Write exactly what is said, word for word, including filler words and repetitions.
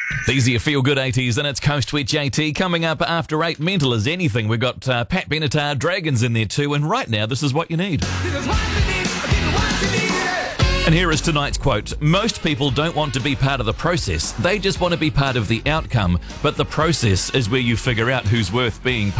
These are your feel-good eighties, and it's Coast with J T. Coming up after eight, mental as anything. We've got uh, Pat Benatar, Dragons in there too, and right now, this is what you need. And here is tonight's quote. Most people don't want to be part of the process. They just want to be part of the outcome. But the process is where you figure out who's worth being